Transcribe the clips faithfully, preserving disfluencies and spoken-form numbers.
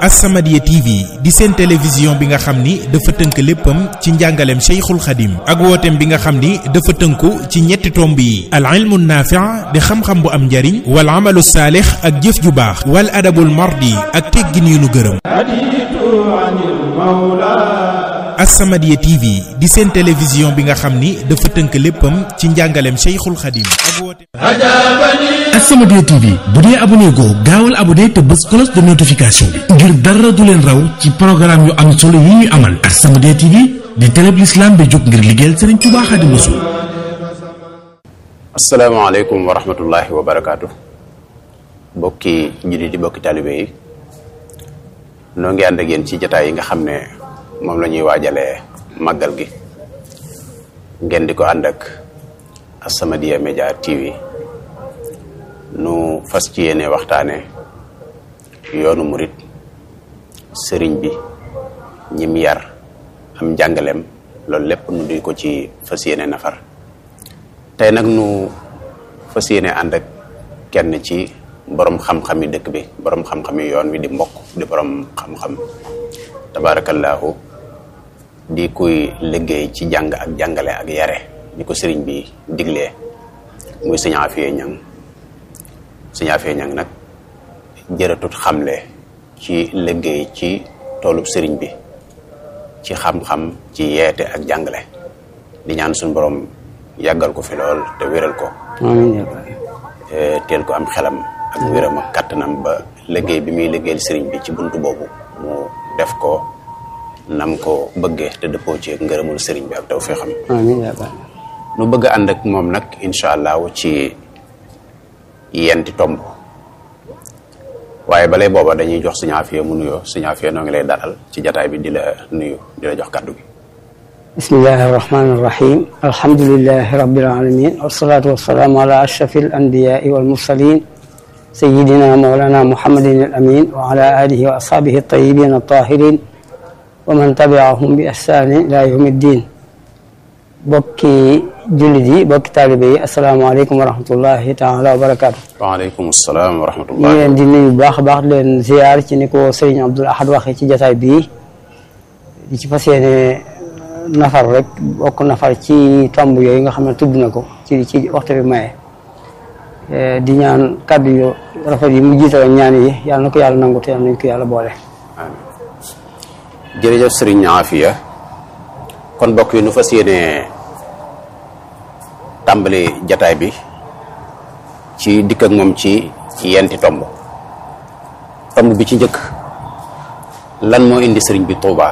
As-Samadiyya T V di seen télévision bi nga xam ni dafa tënk léppam ci njàngaleem Cheikhul Khadim ak wooteem bi nga xam ni dafa tënku ci ñetti tomb yi al ilmu naafi' di xam-xam bu am njariñ wal amalu saalix ak jëf ju baax wal adabul mardi ak teggin yu nu gërëm. As-Samadiyya T V di seen télévision bi nga xam ni dafa tënk léppam ci njàngaleem Cheikhul Khadim ak wooteem. As-Samadiyya T V bu dee abonné goo gaawal abonné te bës cloche de notification bi ngir dara du leen raw ci programme yu am solo yi ñu amal. As-Samadiyya T V di télé bi l'islam bi jóg ngir liggéeyal Serigne Touba Xaadimu Rasuul. asalaamaaleykum wa rahmatullahi wa barakaatu. bokki jullit di bokki taalibe yi noo ngi ànd ak yéen ci jotaay yi nga xam ne moom la ñuy waajalee màggal gi ngeen di ko ànd ak As-Samadiyya Média T V nu fas ci yéene waxtaane yoonu murit sëriñ bi ñim yar am njàngaleem loolu lépp nu di ko ci fas yéene nafar tey nag nu fas yéene ànd ak kenn ci borom xam-xami dëkk bi borom xam-xami yoon wi di mbokk di borom xam-xam tabaarakallaahu di kuy liggéey ci jàng ak jàngale ak yare ni ko sëriñ bi diglee muy sëñ Afiya Ñang sëñ Afiya Ñang nag jërëtut xamle ci liggéey ci toolub sëriñ bi ci xam-xam ci yeete ak jàngale di ñaan suñu borom yàggal ko fi lool te wéral ko teel ko am xelam ak wéram ak kàttanam ba liggéey bi muy liggéeyal sëriñ bi ci buntu boobu mu def ko nam ko bëggee te dëppoo ci ngërëmul sëriñ bi ak tawfeexam nu bëgg ànd ak moom nag incha allah ci yenti tomb waaye balay booba dañuy jox Sëñ Afiya mu nuyoo Sëñ Afiya noo ngi lay dalal ci jataay bi di la nuyu di la jox kàddu gi. bismillahi irrahmani irrahim alhamdulilahi rabbil alamin wassalatu wassalaamu ala ashrafil anbiyai wal mursalin sayidina mawlana muhammadin al amin wa ala alihi wa ashabihi at-tayyibin at-tahirin wa man tabi'ahum bi ihsanin ila yawmi ddin. bokki jullit yi bokki taalibe yi asalaamaaleykum wa rahmatullahi taala wa barakaatu. waaleykum salaam wa rahmatullahi. ñu leen di nuyu bu baax a baax di leen ziar ci ni ko Serigne Abdoul Ahad waxee ci jotaay bii di ci fas yéene nafar rek bokk nafar ci tomb yooyu nga xam ne tudd na ko ci ci waxtu bi maye. di ñaan kàddu yu rafet yi mu jiital ñaan yi yàlla na ko yàlla nangu te yàlla nañ ko yàlla boole. amiin jërëjëf Serigne Afiya kon bokk yi nu fas yéene tàmbali jataay bi ci dikk ak moom ci yenti tomb tomb bi ci njëkk lan moo indi sëriñ bi Tuuba.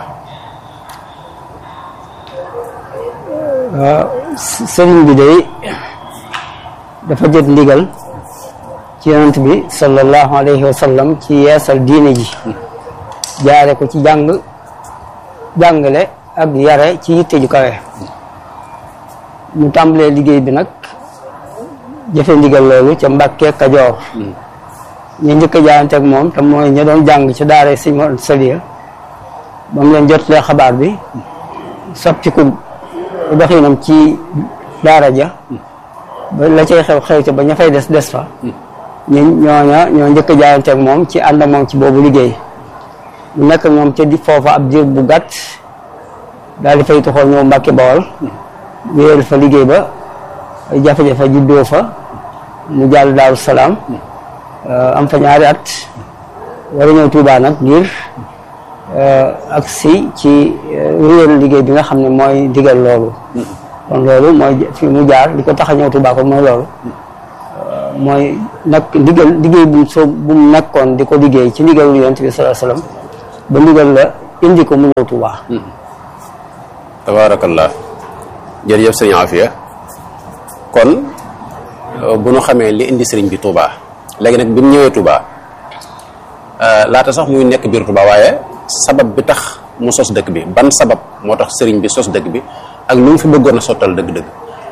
waaw sëriñ bi day dafa jot ndigal ci yonent bi sallallahu alayhi wa sallam ci yeesal diine ji jaare ko ci jàng jàngale ak yare ci yitte ju kawe mu tàmbalee liggéey bi nag jëfe ndigal loolu ca Mbàkke Kajoor ñu njëkk a jaayante ak moom te mooy ña doon jàng ci daara Sëñ Mor Saliya ba mu leen jotlee xabaar bi soppiku doxinam ci daara ja ba la cay xew xew ca ba ña fay des des fa ñu ñooña ñoo njëkk a jaayante ak moom ci ànd ak moom ci boobu liggéey mu nekk ak moom ca di foofa ab diir bu gàtt daal di fay toxoo ñëw Mbàkke Bawol wéyal fa liggéey ba ay jafe-jafe juddoo fa mu jàll Daaru Salaam am fa ñaari at war a ñëw Tuubaa nag ngir ak si ci wéyal liggéey bi nga xam ne mooy digal loolu kon loolu mooy fi mu jaar li ko tax a ñëw Tuubaa kon mooy loolu mooy nag ndigal liggéey bu soo bu mu nekkoon di ko liggéey ci ndigalu Yonent bi sallallahu alayhi wasallam ba ndigal la indi ko mu ñëw Tuubaa. tabaarakallah jërëjëf sëñ Afiya kon bu nu xamee li indi sëriñ bi Touba léegi nag bi mu ñëwee Touba laata sax muy nekk biir Touba waaye sabab bi tax mu sos dëkk bi ban sabab moo tax sëriñ bi sos dëkk bi ak lu mu fi bëggoon a sottal dëgg-dëgg.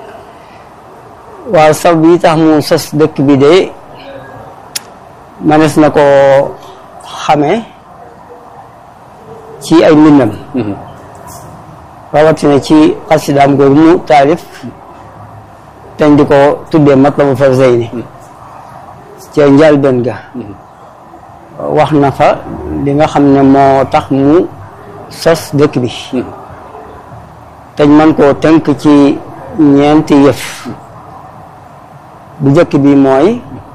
waaw sabab yi tax mu sos dëkk bi de manees na ko xamee ci ay mbindam rawatina ci xasidaam googu mu taalif teñ di ko tuddee Matlabul Fawzayni ca njëlbéen ga wax na fa li nga xam ne moo tax mu sos dëkk bi te ñu mën koo tënk ci ñeenti yëf bu njëkk bi mooy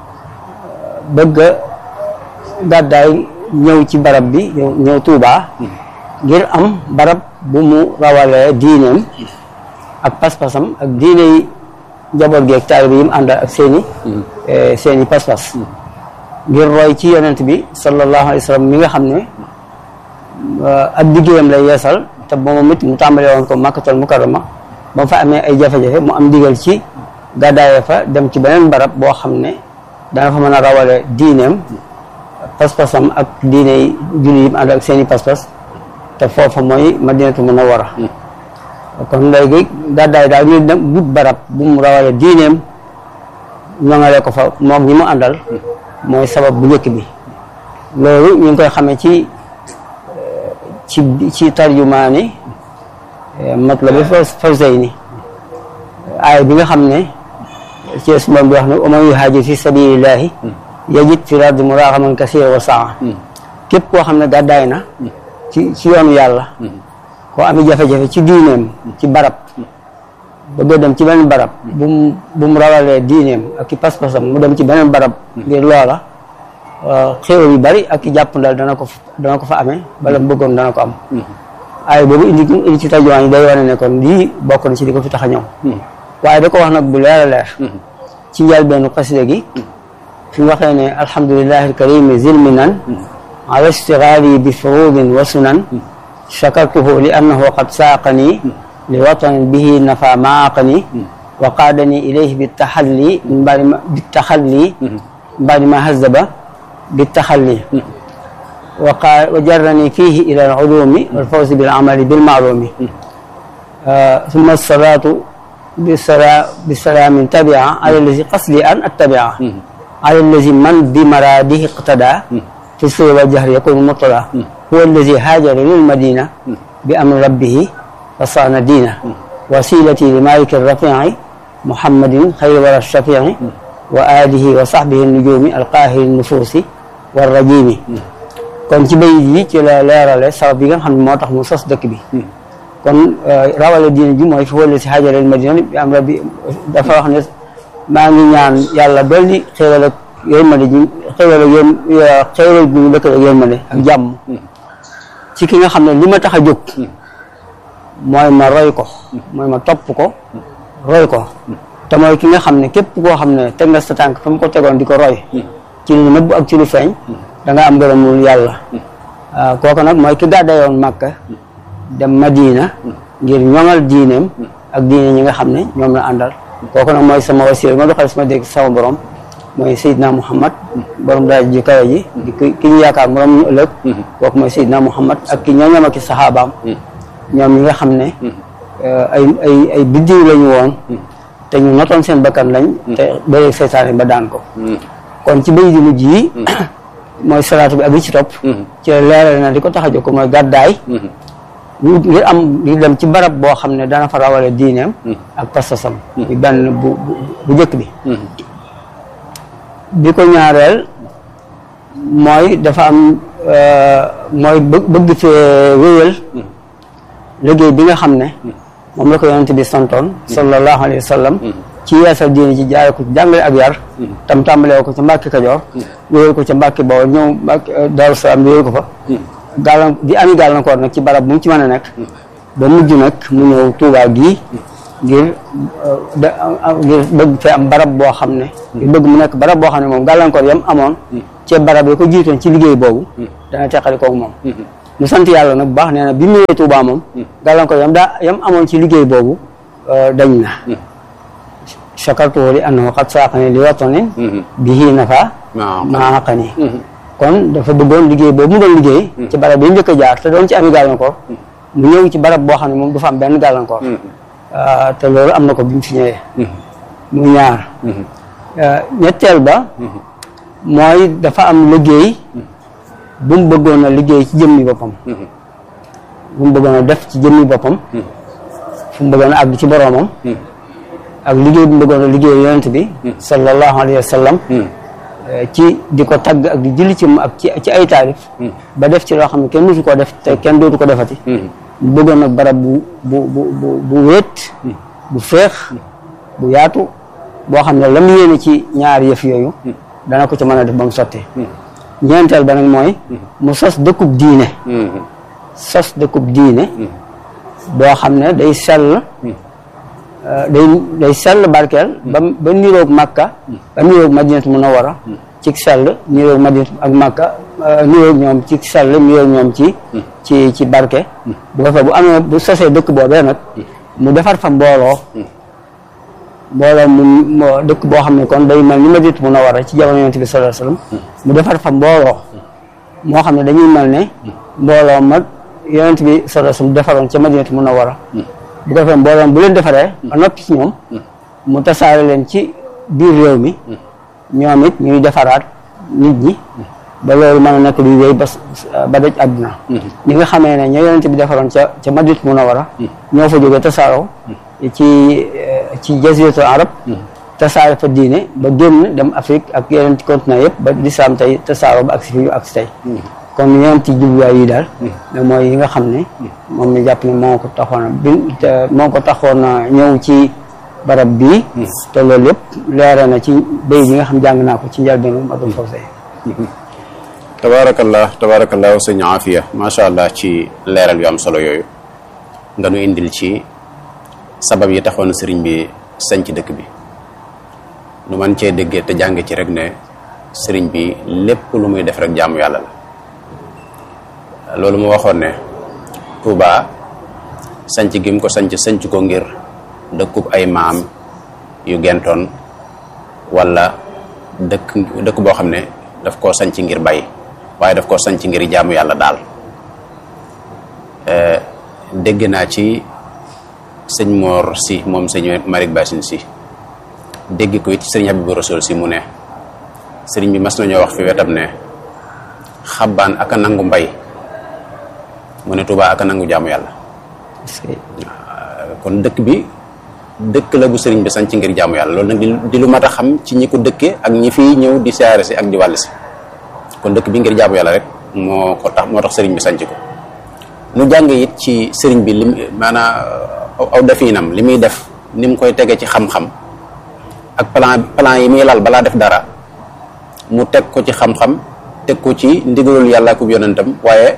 bëgg a gàddaay ñëw ci barab bi ñëw Tuubaa ngir am barab bu mu rawalee diineem ak pas-pasam ak diine yi njaboot gi ak taalibe yi mu àndal ak seeni seeni pas-pas ngir roy ci yonent bi sallallahu alayhi wa sallam mi nga xam ne ak liggéeyam lay yeesal te moom it mu tàmbale woon ko Makkatul Mukarrama ba mu fa amee ay jafe-jafe mu am digal ci gàddaaye fa dem ci beneen barab boo xam ne dana fa mën a rawale diineem pas-pasam ak diine yi julli yi mu àndal ak seeni pas-pas te foofa mooy Madinatu Munawwara kon léegi gàddaay daal ñu dem wut barab bu mu rawale diineem ñoŋale ko fa moom ñi mu àndal mooy sabab bu njëkk bi loolu ñu ngi koy xamee ci ci ci tarjumaani Matlabul Fawzayni aaya bi nga xam ne ci sumam bi wax ne wa man yuhaajir fi sabilillahi yajid fi l-ardi muragaman kasiiran wa saa képp koo xam ne gàddaay na ci ci yoonu yàlla koo amee jafe-jafe ci diineem ci barab bëgg a dem ci beneen barab bu mu bu mu rawalee diineem ak i pas-pasam mu dem ci beneen barab ngir loola xéewal yu bari ak i jàppandal dana ko dana ko fa amee bala mu bëggoon dana ko am ay boobu indi indi ci tarjumaan yi day wane ne kon lii bokk na ci di ko fi tax a ñëw waaye da ko wax nag bu leer a leer ci njëlbeenu xasida gi fi mu waxee ne alhamdulillahi alkarimi zilminan ala istigaali bi furudin wa sunan shakartuhu li annahu qad saaqani li watanin bihi nafa maaqani wa qaadani ilayhi bitaxalli min baadi ma bitaxalli min baadi ma hazaba bitaxalli wa qa wa jarrani fihi ila al-ulumi wal fawzi bil amali bil ma'lumi summa salaatu bisala bisalaamin tabia ala allazi qasdi an attabia ala allazi man bi maradihi iqtada fi sirri wal jahri yakunu murtada huwa allazi haajara lil madina bi amri rabbihi wa saana diina wasilati li maliki rafi'i muhammadin xayri wara shafi'i wa alihi wa sahbihi nujumi alqahiri nufuusi war rajimi kon ci bayit yi ci la leerale sabab yi nga xam ne moo tax mu sos dëkk bi kon rawale diine ji mooy fi wala si haajara lil madina bi am rabbi dafa wax ne maa ngi ñaan yàlla dolli xéewal ak yërmande ji xéewal ak yéen xéewal bi ñu dëkk ak yërmande ak jàmm ci ki nga xam ne li ma tax a jóg mooy ma roy ko mooy ma topp ko roy ko te mooy ki nga xam ne képp koo xam ne teg nga sa tànk fa mu ko tegoon di ko roy ci lu nëbb ak ci lu feeñ da nga am ngërëmul yàlla kooku nag mooy ki gàddayoon Màkka dem Madina ngir ñoŋal diineem ak diine ñi nga xam ne ñoom la àndal kooku nag mooy sama wasiila ma doxal sama dégg sama borom mooy Seydina Muhammad borom daal ji kawe ji di ki ñu yaakaar borom ñu ëllëg kooku mooy Seydina Muhammad ak ki ñooñam ak i saxaabaam ñoom ñi nga xam ne ay ay ay biddiw lañu woon te ñu notoon seen bakkan lañ te bëreeg seytaane ba daan ko kon ci bay di mujj yi mooy salaatu bi ak li ci topp ci leeral na di ko tax a jóg mooy gàddaay ngir am ngir dem ci barab boo xam ne dana fa rawale diineem ak pastasam bi benn bu bu njëkk bi bi ko ñaareel mooy dafa am mooy bëgg fee wéyal liggéey bi nga xam ne moom la ko yonent bi santoon sallallahu alayhi wa sallam ci yeesal diine ci jaare ko ci jàngale ak yar tam tàmbalee ko ca Mbàkke Kajoor wéyal ko ca Mbàkke Bawol ñëw Mbàkke Daaru Salaam wéyal ko fa gàllan di ami gàllankoor nag ci barab bu mu ci mën a nekk ba mujj nag mu ñëw Tuubaa gii ngir ngir bëgg fee am barab boo xam ne ngir bëgg mu nekk barab boo xam ne moom gàllankoor yam amoon ci barab yi ko jiitoon ci liggéey boobu dana teqali kooku moom mu sant yàlla nag bu baax nee na bi mu ñëwee Tuubaa moom gàllankoor yam daa yam amoon ci liggéey boobu dañ na chakartuhu li annahu qad saaqani li watanin bihi nafa maaqani kon dafa bëggoon liggéey boobu mu doon liggéey ci barab yi njëkk a jaar te doon ci ami gàllankoor mu ñëw ci barab boo xam ne moom du fa am benn gàllankoor te loolu am na ko bi mu fi ñëwee mu ñaar ñetteel ba mooy dafa am liggéey bu mu bëggoon a liggéey ci jëmmi boppam bu mu bëggoon a def ci jëmmi boppam fu mu bëggoon a àgg ci boroomam ak liggéey bu mu bëggoon a liggéey yonent bi sallallahu alayhi wa sallam ci di ko tagg ak di julli ci ak ci ci ay taalif ba def ci loo xam ne kenn mësu koo def te kenn dootu ko defati bu bëggoon nag barab bu bu bu bu bu wéet bu féex bu yaatu boo xam ne la mu yéene ci ñaari yëf yooyu dana ko ci mën a def ba mu sottee ñeenteel ba nag mooy mu sos dëkkub diine sos dëkkub diine boo xam ne day sell day day sell barkeel ba ba niroog Makka ba niroog Madinatu Munawwara ci sell niroog Madinatu ak Makka niroog ñoom ci sell niroog ñoom ci ci ci barke bu ko fa bu amee bu sosee dëkk boobee nag mu defar fa mbooloo mbooloo mu dëkk boo xam ne kon day mel ni Madinatu Munawwara ci jamono Yonent bi sallallahu alayhi wasallam mu defar fa mbooloo moo xam ne dañuy mel ne mbooloo mag Yonent bi sallallahu alayhi wasallam defaroon ca Madinatu Munawwara bu ko defee mbooloo bu leen defaree ba noppi ci ñoom mu tasaare leen ci biir réew mi ñoom it ñuy defaraat nit ñi ba loolu mën a nekk luy wéy ba ba daj àdduna ñi nga xamee ne ñoo Yonent bi defaroon ca ca Madinatu Munawwara ñoo fa jógee tasaaroo ci ci jaziratul arab tasaare fa diine ba génn dem Afrique ak yeneen ci continent yëpp ba lislaam tey tasaaroo ba agsi fi ñu agsi tey kon ñeenti jubluwaay yi daal mooy yi nga xam ne moom la jàpp ne moo ko taxoon a bi moo ko taxoon a ñëw ci barab bii te loolu yëpp leere na ci béy bi nga xam jàng naa ko ci njëlbéenu Matlabul Fawzayni. tabaarakallah tabaarakallah sëñ Afia macha allah ci leeral yu am solo yooyu nga nu indil ci sabab yi taxoon sëriñ bi sañ ci dëkk bi nu man cee déggee te jàng ci rek ne sëriñ bi lépp lu muy def rek jaamu yàlla la loolu mu waxoon ne Touba sanc gi mu ko sanc sanc ko ngir dëkkub ay maam yu gentoon wala dëkk dëkk boo xam ne daf koo sanc ngir bay waaye daf koo sanc ngir jaamu yàlla daal dégg naa ci sëñ Mor si moom sëñ Malick Bassine si dégg ko it sëriñ Habibou Rassoul si mu ne sëriñ bi mas nañoo wax fi wetam ne xabbaan ak a nangu mbay mu ne Touba ak a nangu jaamu yàlla kon dëkk bi dëkk la bu sëriñ bi sanc ngir jaamu yàlla loolu nag di lu mat a xam ci ñi ko dëkke ak ñi fiy ñëw di siyaare si ak di wàll si kon dëkk bi ngir jaamu yàlla rek moo ko tax moo tax sëriñ bi sanc ko nu jàng it ci sëriñ bi lim maanaam aw defiinam li muy def ni mu koy tege ci xam-xam ak plan plan yi muy lal balaa def dara mu teg ko ci xam-xam teg ko ci ndigalul yàlla ak yonentam waaye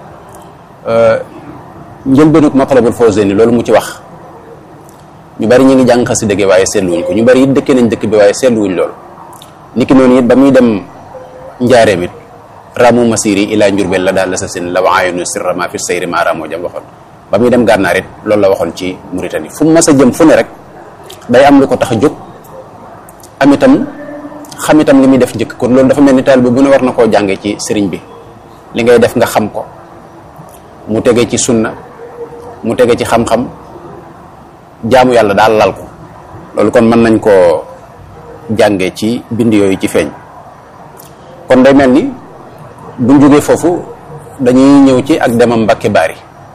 njëlbéenug Matlabul Fawzayni loolu mu ci wax ñu bari ñu ngi jàng xasida gi waaye seetluwuñ ko ñu bari it dëkkee nañ dëkk bi waaye seetluwuñ loolu niki noonu it ba muy dem njaareem it ramu masiri ilaa njurbel la daal la sa seen la waayonu sirra ma fi sayri ma ramoo jam waxoon ba muy dem gànnaar it loolu la waxoon ci Mauritanie fu mu mas a jëm fu ne rek day am lu ko tax a jóg am itam xam itam li muy def njëkk kon loolu dafa mel ni taal bi bu ne war na koo jàngee ci sëriñ bi li ngay def nga xam ko mu tege ci sunna mu tege ci xam-xam jaamu yàlla daal lal ko loolu kon mën nañ koo jàngee ci bind yooyu ci feeñ kon day mel ni buñ jógee foofu dañuy ñëw ci ak demam Mbàkke Baari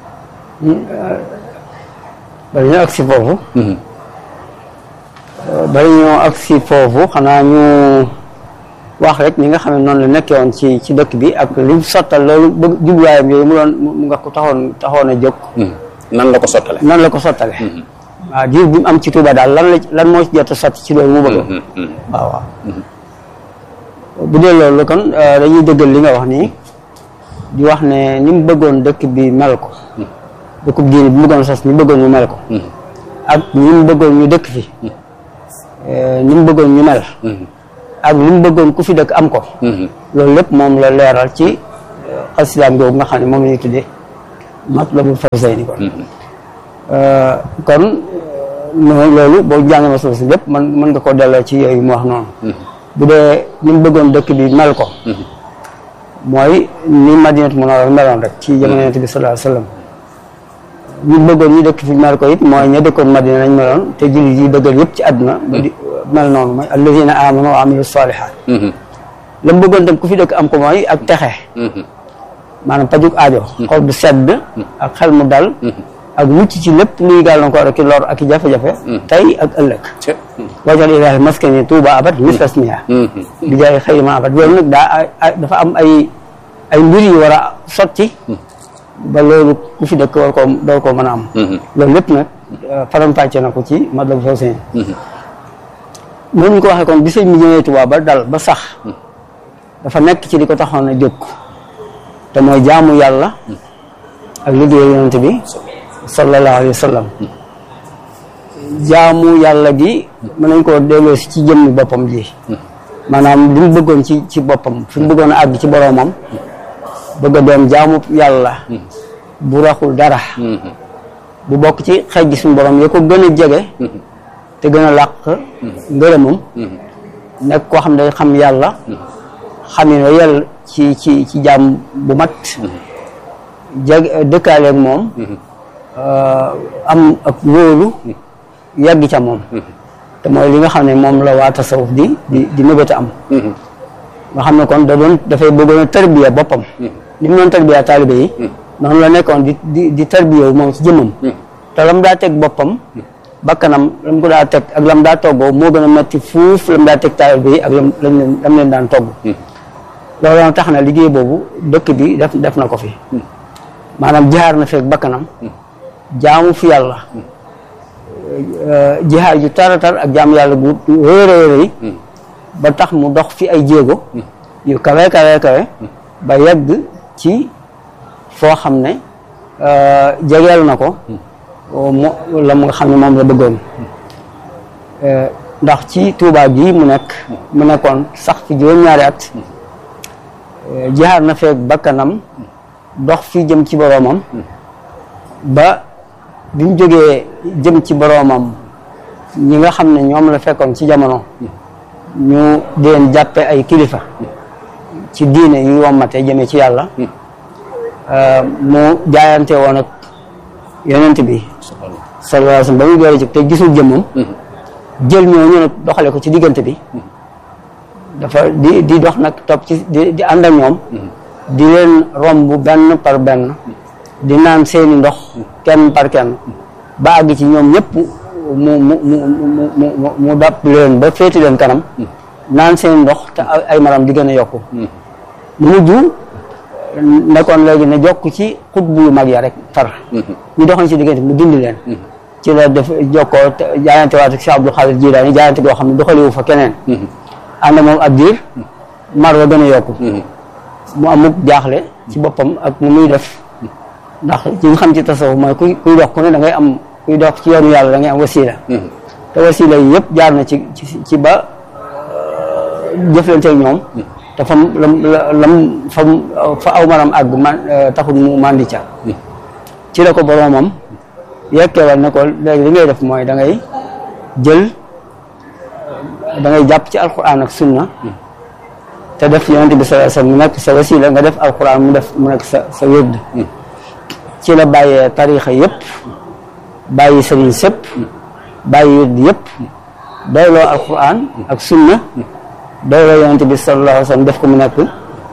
bari ñoo agsi foofu bari ñoo agsi foofu xanaa ñu wax rek ñi nga xam ne noonu la nekkee woon ci ci dëkk bi ak li sottal loolu bëgg jubluwaayam yooyu mu doon mu nga ko taxoon taxoon a jóg nan la ko sottale nan la ko sottale waaw diir bi mu am ci Touba daal lan la lan moo ci jot a sotti ci loolu mu bëgg waaw waaw bu dee loolu kon dañuy dëggal li nga wax nii di wax ne ni mu bëggoon dëkk bi mel ko dëkkub diine bi mu bëggoon sos ni mu bëggoon ñu mel ko ak ni mu bëggoon ñu dëkk fi ni mu bëggoon ñu mel ak li mu bëggoon ku fi dëkk am ko loolu lépp moom la leeral ci xasidaam googu nga xam ne moom la ñuy tuddee Matlabul Fawzayni kon kon loolu boo jàngee ma suuf si lépp man mën nga koo delloo ci yooyu mu wax noonu bu dee ni mu bëggoon dëkk bi mel ko mooy ni Madinatu Munawwara meloon rek ci jamono Yonent bi sallallahu alayhi wasallam ñu bëggoon ñu dëkk fi mel ko it mooy ña dëkkoon Madina nañ meloon te jullit yi bëggal yëpp ci àdduna di mel noonu mooy alladina amanu wa amilu salihat la mu bëggoon tam ku fi dëkk am ko mooy ak texe maanaam pajuk aajo xol bu sedd ak xel mu dal ak mucc ci lépp luy gàllankoor ak i lor ak i jafe-jafe tey ak ëllëg wajal ilaahi maskani tuuba abad mislasmiha bi jaay xëy ma abad loolu nag daa dafa am ay ay mbir yu war a sotti ba loolu ku fi dëkk war koo door koo mën a am loolu lépp nag faram-fàcce na ko ci Matlabul Fawzayni noonu ñu ko waxee kon bi sëñ mi ñëwee Tuubaa ba dal ba sax dafa nekk ci li ko taxoon a jóg te mooy jaamu yàlla ak liggéey yonent bi sallallahu alayhi wa sallam jaamu yàlla gi mën nañ koo delloo si ci jëmmi boppam ji maanaam li mu bëggoon ci ci boppam fi mu bëggoon a àgg ci boroomam bëgg a doon jaamu yàlla bu raxul dara bu bokk ci xëy gi suñu borom ya ko gën a jege te gën a làq ngërëmam nekk koo xam ne day xam yàlla xamin wa yàlla ci ci ci jaam bu mat jag dëkkaaleeg moom am ak wóolu yàgg ca moom te mooy li nga xam ne moom la waa tasawuf di di di mébéta am nga xam ne kon da doon dafay bëggoon a tarbiya boppam li mu doon tarbiya taalibe yi noonu la nekkoon di di di tarbiya moom ci jëmmam te lam daa teg boppam bakkanam lam ko daa teg ak lam daa toggoo moo gën a metti fuuf lam daa teg taalibe yi ak lam leen lam leen daan togg loolu tax na liggéey boobu dëkk bi def def na ko fi maanaam jihaar na feek bakkanam jaamu fi yàlla jihaar ju taratar ak jaamu yàlla gu réeréeréy ba tax mu dox fi ay jéego yu kawe kawe kawe ba yegg ci foo xam ne jegeel na ko mo la mu nga xam ne moom la bëggoon ndax ci Tuubaa gi mu nekk mu nekkoon sax fi juróom-ñaari at jihaar na feek bakkanam dox fi jëm ci boroomam ba bi mu jógee jëm ci boroomam ñi nga xam ne ñoom la fekkoon ci jamono ñu di leen jàppe ay kilifa ci diine yu wommate jëmee ci yàlla mu jaayante woon ak yonent bi sallallahu alayhi wasallam ba muy doole ci te gisul jëmmam jël ñooñu nag doxale ko ci diggante bi dafa di di dox nag topp ci di di ànd ak ñoom di leen romb benn par benn di naan seeni ndox kenn par kenn ba àgg ci ñoom ñëpp mu mu mu mu mu mu dàpp leen ba féeti leen kanam naan seeni ndox te ay maram di gën a yokku mu mujj nekkoon léegi ne jokk ci xutbu yu mag ya rek far ñu doxañ ci diggante mu dindi leen ci la def jokkoo jaayante waat ak Cheikh Abdou Khadir Jilaani jaayante goo xam ne doxaliwu fa keneen ànd moom ab diir mar wa gën a yokku mu amuk jaaxle ci boppam ak nu muy def ndax ci nga xam ci tasawuf mooy kuy kuy dox ku ne da ngay am kuy dox ci yoonu yàlla da ngay am wasila te wasila yi yëpp jaar na ci ci ba jëflante ak ñoom te fam lam lam fam fa aw maram àgg man taxul mu mandi ca ci la ko boroomam yekkeewal ne ko léegi li ngay def mooy da ngay jël da ngay jàpp ci alquran ak sunna te def yonent bi sallallahu alayhi wasallam mu nekk sa wasila nga def alquran mu def mu nekk sa sa wérd ci la bàyyee tarixa yëpp bàyyi sëriñ sëpp bàyyi wérd yëpp doyloo alquran ak sunna doyloo yonent bi sallallahu alayhi wasallam def ko mu nekk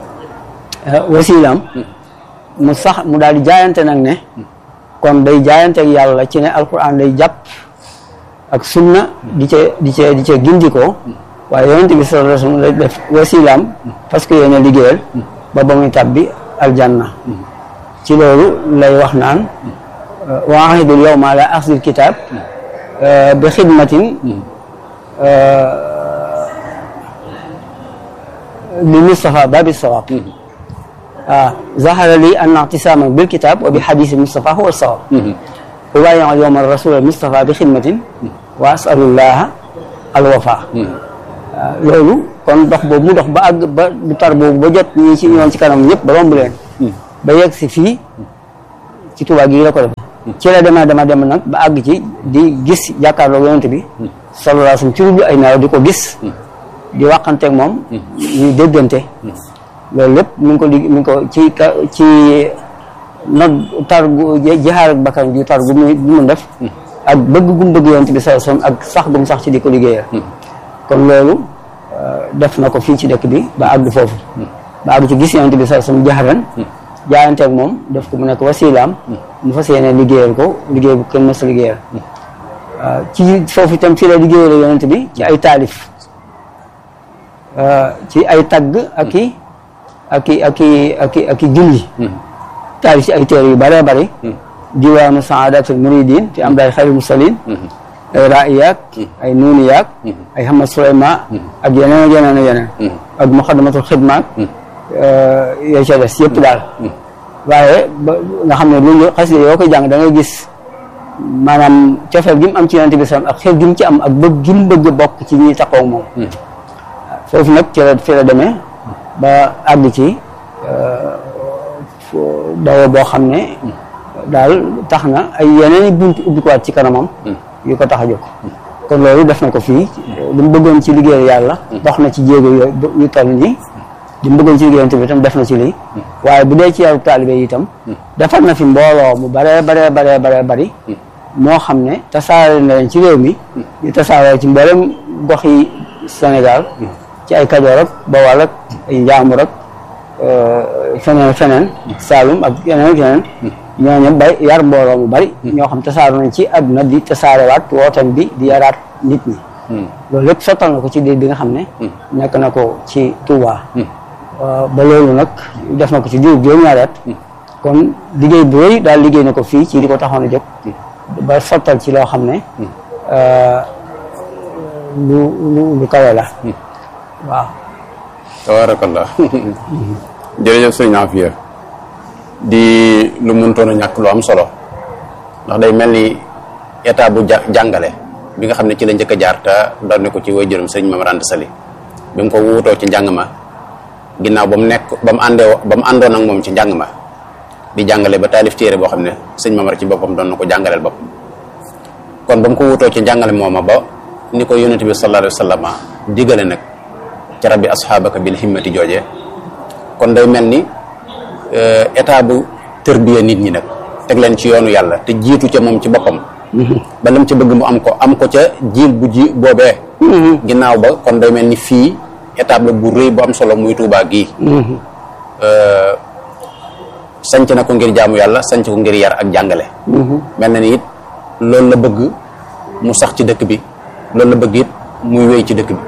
wasilaam mu sax mu daal di jaayante nag ne kon day jaayante ak yàlla ci ne alquran day jàpp ak sunna di ca di ca di ca gindikoo waaye yonent bi sallallahu alayhi wasallam lay def wasilaam parce que yéen a liggéeyal ba ba muy tàbbi aljanna ci loolu lay wax naan wa ahidul yawma ala axdil kitab bi xidmatin li Mustafa babi sawab waaw zahara li anna i'tisama bil kitab wa bi hadisi Mustafa huwa sawab ubayi'u al yawma rasul Mustafa bi xidmatin wa as'alullaha al wafa loolu kon dox boobu mu dox ba àgg ba du tar boobu ba jot ñi ci ñoon ci kanam ñëpp ba romb leen ba yegg si fii ci Tuubaa gi la ko def ci la dema dema dem nag ba àgg ci di gis jàkkaarloo yonent bi sallallahu alayhi wasallam ci rublu ay naaw di ko gis di waxanteeg moom ñuy déggante loolu lépp mi ngi ko di mi ngi ko ci ci nag tar gu jihaar ak bakkan ju tar gu muy gu mu def ak bëgg gum bëgg yonent bi sallallahu alayhi wasallam ak sax gum sax ci di ko liggéeyal kon loolu def na ko fii ci dëkk bi ba àgg foofu ba àgg ci gis yonent bi sallallahu alayhi wasallam jaxaran jaayante ak moom def ko mu nekk wasilaam mu fas yéene liggéeyal ko liggéey bu kenn mës a liggéeyal ci foofu itam fii la liggéeyal yonent bi ci ay taalif ci ay tagg ak i ak i ak i ak i ak i julli taalif ci ay téere yu bëree bëri diwaanu saadatul muridin fi am daay xayril mursalin ay raiyaak ay nuuniyaak ay Hamad Suleyma ak yeneen ak yeneen ak yeneen ak muqaddamatul xidmaak yooyu ca des yëpp daal waaye nga xam ne lu xasida yoo koy jàng da ngay gis maanaam cofeel gi mu am ci yonent bi sallam ak xel gi mu ci am ak bëgg gi mu bëgg bokk ci ñi taxaw moom foofu nag ci la fi la demee ba àgg ci dawa boo xam ne daal tax na ay yeneen i bunt ubbikuwaat ci kanamam yu ko tax a jóg kon loolu def na ko fii lu mu bëggoon ci liggéey yàlla dox na ci jéego yooyu yu toll nii li mu bëggoon ci liggéey yonent bi itam def na ci lii waaye bu dee ci yaru taalibe yi itam defar na fi mbooloo mu baree baree baree baree bari moo xam ne tasaare na leen ci réew mi ñu tasaare ci mboolem gox yi Sénégal ci ay Kajoor ak Bawol ak ay Njaambur ak feneen feneen Saalum ak yeneen ak yeneen ñooñu bay yar mbooloo mu bari ñoo xam tasaare nañ ci àdduna di tasaarewaat wootam bi di yaraat nit ñi loolu lépp sottal na ko ci diir bi nga xam ne nekk na ko ci Touba ba loolu nag def na ko ci diir juróom-ñaari at kon liggéey bu rëy daal liggéey na ko fii ci di ko taxoon a jóg ba sottal ci loo xam ne lu lu lu kawe la waaw tabarakallah jërëjëf sëñ Afia di lu mëntoon a ñàkk lu am solo ndax day mel ni état bu jàngale bi nga xam ne ci la njëkk a jaar te doon ne ko ci waajuram sëñ Mame Mor Anta Saly bi mu ko wuutoo ci njàng ma ginnaaw ba mu nekk ba mu àndee ba mu àndoon ak moom ci njàng ma di jàngale ba taalif téere boo xam ne sëñ Mame Mor ci boppam doon na ko jàngaleel boppam kon ba mu ko wuutoo ci njàngale mooma ba ni ko yonent bi sallallahu alayhi wa sallam digale nag ca rabbi asxaabaka bil himmati joojee kon day mel ni état bu tërbiya nit ñi nag teg leen ci yoonu yàlla te jiitu ca moom ci boppam ba lam ca bëgg mu am ko am ko ca jiil bu ji boobee ginnaaw ba kon day mel ni fii étape la bu rëy bu am solo muy Tuubaa gii sanc na ko ngir jaamu yàlla sanc ko ngir yar ak jàngale mel na ni it loolu la bëgg mu sax ci dëkk bi loolu la bëgg it muy wéy ci dëkk bi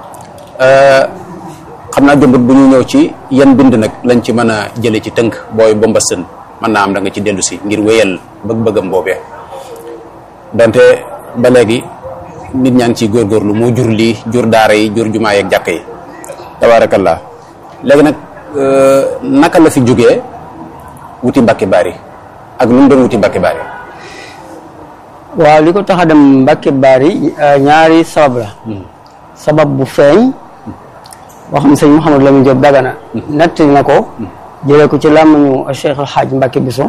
xam naa jëmbut bu ñu ñëw ci yan bind nag lañ ci mën a jële ci tënk booy bomba sën mën naa am da nga ci dellu si ngir wéyal bëgg-bëggam boobee donte ba léegi nit ñaa ngi ciy góorgóorlu moo jur lii jur daara yi jur jumaa yeeg jàkk yi tabaarakallaa léegi nag naka la fi jógee wuti Mbàkke Bari ak lu mu doon wuti Mbàkke Bari waaw li ko tax a dem Mbàkke Bari ñaari sabab la sabab bu feeñ boo xam ne sëñ Mouhamadou Lamine Diop Dagana nettali na ko jëlee ko ci làmmiñu Cheikh El Hadj Mbacke Bousso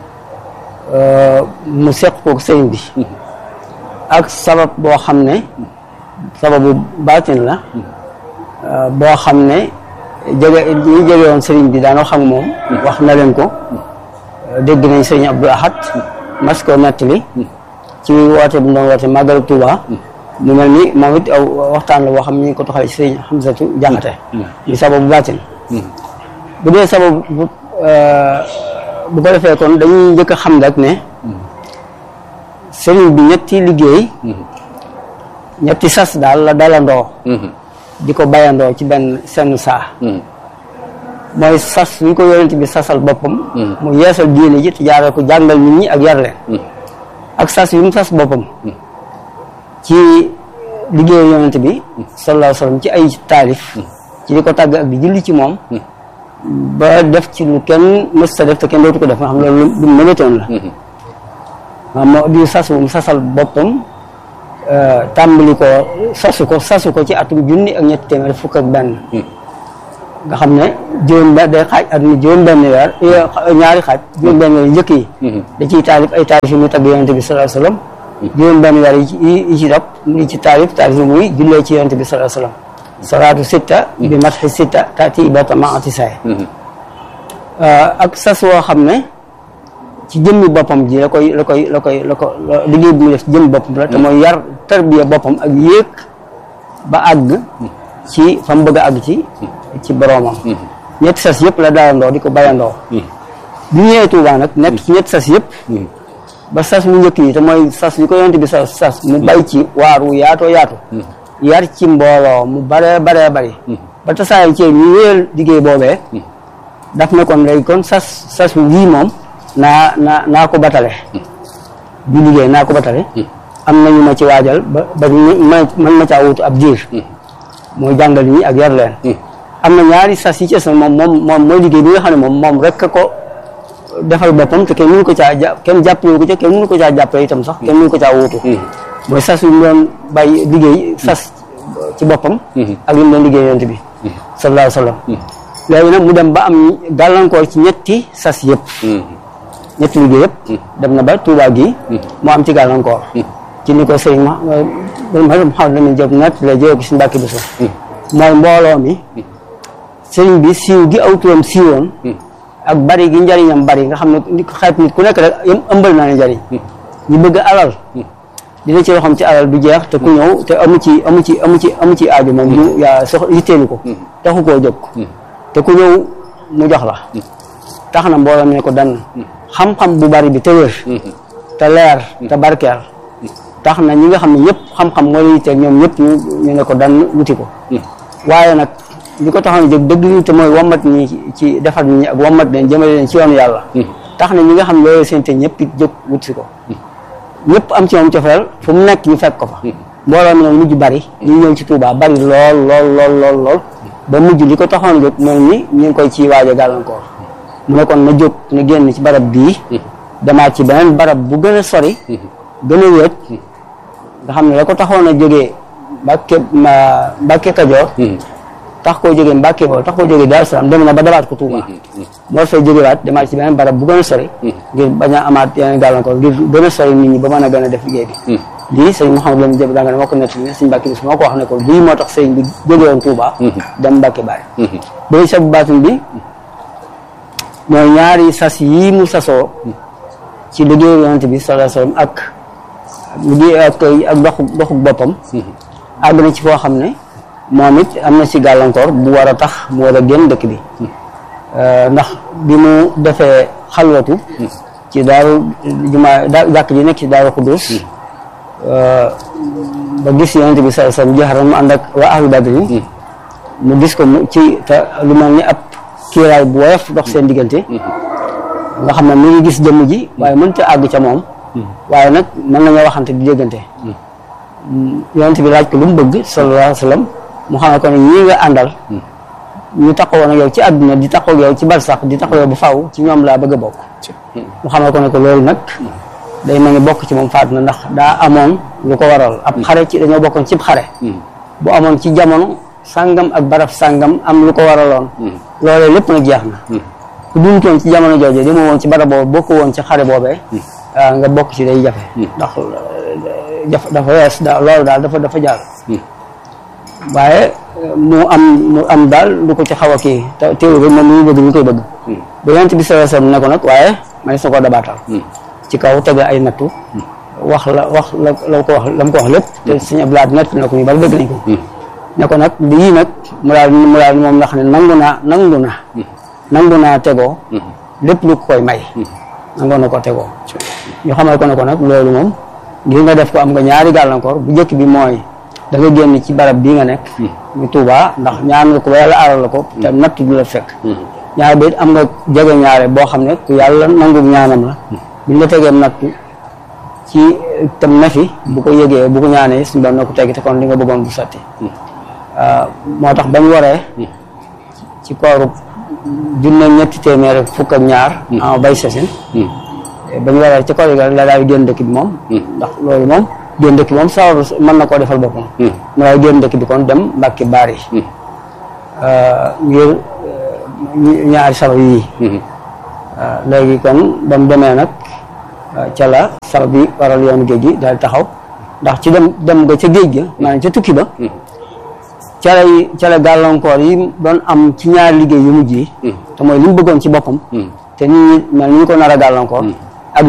mu seq ko sëñ bi ak sabab boo xam ne sababu baatin la boo xam ne jege ñi jege woon sëriñ bi daanoo xam moom wax na leen ko dégg nañ sëriñ Abdou Ahad mas ko nettali ci woote bu doon woote Màggalu Tuuba mu mel ni moom it aw waxtaan la boo xam ne ñu ko toxalee ci sëriñ Hamsatu Jaxate di sababu baatin bu dee sababu bu ko defee kon dañuy njëkk a xam rek ne sëriñ bi ñetti liggéey ñetti sas daal la dalandoo di ko bayandoo ci benn senn saa mooy sas wi ko yonent bi sasal boppam mu yeesal diine ji te jaaral ko jàngal nit ñi ak yar leen ak sas wi mu sas boppam ci liggéeyu yonent bi sallallahu alayhi wa sallam ci ay taalif ci di ko tàgg ak di julli ci moom ba def ci lu kenn mës ta def te kenn dootu ko def nga xam loolu lu mu mënatoon la waaw moo di sas wu mu sasal boppam tàmbali ko sasu ko sasu ko ci atum junni ak ñetti téeméer fukk ak benn nga xam ne juróom benn day xaaj at mi juróom benn weer ñaari xaaj juróom benn weer njëkk yi da ciy taalif ay taalif yi muy tagg yonent bi sallallahu alayhi wa sallam juróom benn weer yi ci dap mu ci taalif taalif yi muy jullee ci yonent bi sallallahu alayhi wa sallam salaatu sitta bi matxi sitta taati ibata ma atisaay ak sas woo xam ne ci jëmmi boppam ji la koy la koy la koy la ko liggéey bi mu def ci jëmmi boppam la te mooy yar tarbiya boppam ak yéeg ba àgg ci fa mu bëgg a àgg ci ci boroomam ñetti sas yëpp la daarandoo di ko bayandoo bi ñu ñëwee Touba nag nekk ci ñetti sas yëpp ba sas mu njëkk yi te mooy sas yi ko yonent bi sas sas mu bay ci waaru yaatoo yaatu yar ci mbooloo mu bare bare bari ba tasaay ci ñu wéyal liggéey boobee daf ne kon léegi kon sas sas lii moom naa naa naa ko batale bi liggéey naa ko batale am nañu ma ci waajal ba ba man ma caa wutu ab diir mooy jàngal ñi ak yar leen am na ñaari sas yi ci moom moom moom mooy liggéey bi nga xam ne moom moom rek ko defal boppam te kenn mënu ko caa ja kenn jàppale ko ca kenn mënu ko caa jàppale itam sax kenn mënu ko caa wutu mooy sas yu mu doon bàyyi liggéey sas ci boppam ak li mu doon liggéey yonent bi sallallahu alayhi wa sallam léegi nag mu dem ba am gàllankoor ci ñetti sas yëpp ñetti liggéey yëpp dem na ba Touba gi moo am ci gàllankoor ci ni ko sëñ ma ma xam ne jëp nat la jëw ko si Mbàkke bi sax mooy mbooloo mi sëriñ bi siiw gi aw turam siiwoon ak bari gi njariñam bari nga xam ne xeet nit ku nekk rek ëmbal naa ne njariñ ñu bëgg alal dina ci waxam ci alal du jeex te ku ñëw te amu ci amu ci amu ci amu ci aaju moom du yaa sox yitteelu ko taxu koo jóg te ku ñëw mu jox la tax na mbooloo mi ne ko dan xam-xam bu bari bi te wér te leer te barkeel tax na ñi nga xam ne ñëpp xam-xam moo leen yitteel ñoom ñëpp ñu ne ko dan wuti ko waaye nag li ko taxoon jóg dëgg li te mooy wommat ñi ci defar ñi ak wommat leen jëmale leen ci yoonu yàlla tax na ñi nga xam ne loolu seen te ñëpp it jóg wut si ko ñëpp am ci moom cofeel fu mu nekk ñu fekk ko fa mbooloo mi nag mujj bari ñu ñëw ci Touba bari lool lool lool lool lool ba mujj li ko taxoon jóg mel ni ñu ngi koy ci waaje gàllankoor mu ne kon na jóg na génn ci barab bii demaat ci beneen barab bu gën a sori gën a wéet nga xam ne la ko taxoon a jógee Mbàkke Mbàkke Kajoor tax koo jógee Mbàkke Bawol tax koo jógee Daaru Salaam dem na ba dabaat ko Touba moo fay jógewaat demaat ci beneen barab bu gën a sori ngir bañ a amaat yeneen gàllankoor ngir gën a sori nit ñi ba mën a gën a def liggéey bi lii sëñ Mouhamadou Lamine Diop danga ne moo ko nettali ne sëñ Mbàkke bis moo ko wax ne ko lii moo tax sëñ bi jóge woon Touba dem Mbàkke Bari ba sabu baatin bi mooy ñaari sas yii mu sasoo ci liggéeyu yonent bi sallallahu alayhi wasallam ak liggéey ak ak doxu doxu boppam àgg na ci foo xam ne moom it am na ci gàllankoor bu war a tax mu war a génn dëkk bi ndax bi mu defee xalwatu ci daaru jumaa jàkk ji nekk ci daaru Xudus ba gis yonent bi sallallahu alayhi wasallam jaxaran mu ànd ak waa ahlu badri mu gis ko mu ci te lu mel ni ab kiiraay bu woyof dox seen diggante nga xam ne mi ngi gis jëmm ji waaye mënut a àgg ca moom waaye nag mën nañoo waxante di déggante yonent bi laaj ko lu mu bëgg sallallahu alayhi wasallam mu xamal ko ne ñii nga àndal ñu taxawoon ak yow ci àdduna di taxaw ak yow ci barsax di taxaw yow bu faaw ci ñoom laa bëgg a bokk mu xamal ko ne ko loolu nag day mel ni bokk ci moom faat na ndax daa amoon lu ko waral ab xare ci dañoo bokkoon cib xare bu amoon ci jamono sàngam ak baraf sàngam am lu ko waraloon loolee lépp nag jeex na ku duntoon ci jamono jooju dama woon ci barab boobu bokk woon ci xare boobee nga bokk ci day jafe ndax jafe dafa wees da loolu daal dafa dafa jàll waaye mu am mu am daal lu ko ci xaw a kii te teewul moom lu mu bëgg ñu koy bëgg ba yonent bi sallallahu alayhi wasallam ne ko nag waaye may sa ko dabaatal ci kaw tege ay nattu wax la wax la la ko wax la mu ko wax lépp te suñu ablaat nett na ko ñu bari dégg nañ ko ne ko nag lii nag mu daal mu daal moom nga xam ne nangu naa nangu na nangu naa tegoo lépp lu ko koy may nangu na ko tegoo ñu xamal ko ne ko nag loolu moom ngir nga def ko am nga ñaari gàllankoor bu njëkk bi mooy da nga génn ci barab bii nga nekk ñu Touba ndax ñaan nga ko ba yàlla aaral la ko te natt du la fekk ñaari bi am nga jege ñaare boo xam ne ku yàlla nangu ñaanam la buñ la tegee nattu ci tam na fi bu ko yëgee bu ko ñaanee suñu doon na ko teggi te kon li nga bëggoon bu sotti moo tax bañ waree ci kooru junne ñetti téeméer ak fukk ak ñaar en bay sasin bañ waree ci koor yi la daal génn dëkk bi moom ndax loolu moom génn dëkk bi moom sababu mën na koo defal boppam mu daal génn dëkk bi kon dem Mbàkke Bari ngir ñaari sabab yii léegi kon ba mu demee nag ca la sabab bi waral yoonu géej gi daal taxaw ndax ci dem dem nga ca géej ga maanaam ca tukki ba ca lay ca la gàllankoor yi doon am ci ñaari liggéey yu mujj yi te mooy li mu bëggoon ci boppam te nit ñi mel ni ñu ko nar a gàllankoor